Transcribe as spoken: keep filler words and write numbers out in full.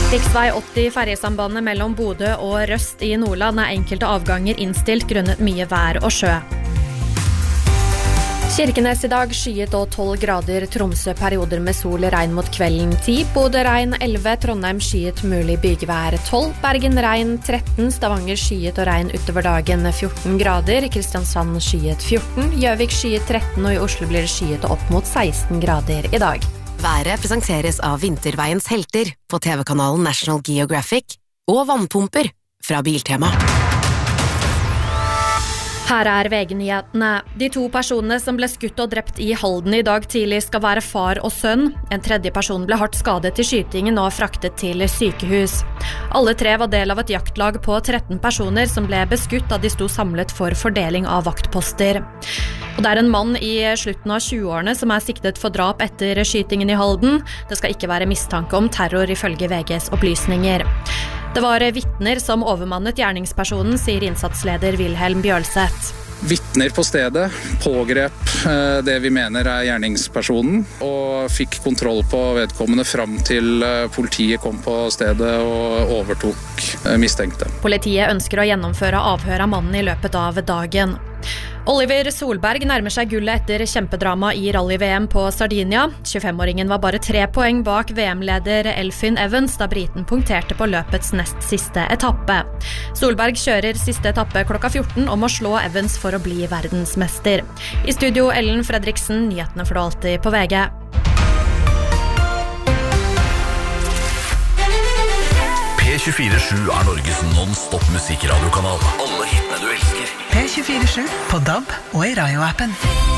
Riksvei åtti ferjesambandet mellom Bodø og Røst i Nordland er enkelte avganger innstilt grunnet mye vær og sjø. Kirkenes i dag skyet og tolv grader, Tromsø perioder med sol, regn mot kvelden ti, Bodø regn elleve, Trondheim skyet mulig bygevær tolv, Bergen regn tretten, Stavanger skyet og regn utover dagen fjorten grader, Kristiansand skyet fjorten, Gjøvik skyet tretten og i Oslo blir det skyet opp mot seksten grader i dag. Været presenteres av Vinterveiens helter på T V-kanalen National Geographic og vannpumper fra Biltema. Her er V G-nyhetene. De to personene som ble skutt og drept i Halden i dag tidlig skal være far og sønn. En tredje person ble hardt skadet i skytingen og fraktet til sykehus. Alle tre var del av et jaktlag på tretten personer som ble beskutt da de sto samlet for fordeling av vaktposter. Og det er en mann i slutten av tjueårene som er siktet for drap etter skytingen i Halden. Det skal ikke være mistanke om terror ifølge V G's opplysninger. Det var vittner som overmannet gjerningspersonen, sier innsatsleder Wilhelm Bjølseth. Vittner på stedet pågrep det vi mener er gjerningspersonen, og fikk kontroll på vedkommende fram til politiet kom på stedet og overtok mistenkte. Politiet ønsker å gjennomføre avhør av mannen i løpet av dagen. Oliver Solberg nærmer seg gullet etter kjempedrama i rally-V M på Sardinia. tjuefem-åringen var bare tre poeng bak V M-leder Elfyn Evans da briten punkterte på løpets nest siste etappe. Solberg kjører siste etappe klokka fjorten og må slå Evans for å bli verdensmester. I studio Ellen Fredriksen, nyhetene får du alltid på V G. P tjuefire sju er Norges non-stop musikradiokanal. Alle hitene du elsker. P tjuefire sju på D A B og i Radio-appen.